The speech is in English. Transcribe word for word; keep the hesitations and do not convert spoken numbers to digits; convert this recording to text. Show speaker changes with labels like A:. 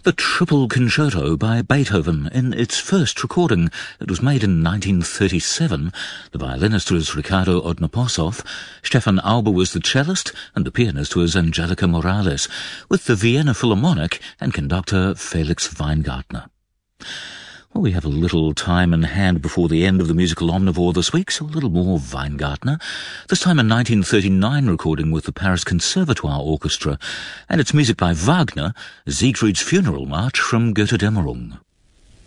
A: The Triple Concerto by Beethoven in its first recording. It was made in nineteen thirty-seven. The violinist was Ricardo Odnoposov, Stefan Auber was the cellist, and the pianist was Angelica Morales, with the Vienna Philharmonic and conductor Felix Weingartner. Well, we have a little time in hand before the end of the musical omnivore this week, so a little more Weingartner, this time a nineteen thirty-nine recording with the Paris Conservatoire Orchestra, and it's music by Wagner, Siegfried's Funeral March from Götterdämmerung.